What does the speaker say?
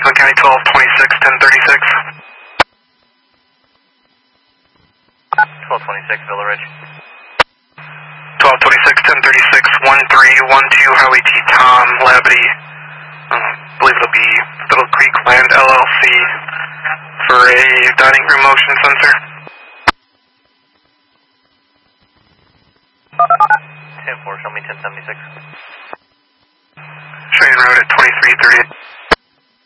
Franklin County 1226, 1036. 1226, Villa Ridge. 1226, 1036, 1312, Highway T Tom, Labadee. I believe it'll be Little Creek Land LLC for a dining room motion sensor. 10-4, show me 1076. Train road at 2338.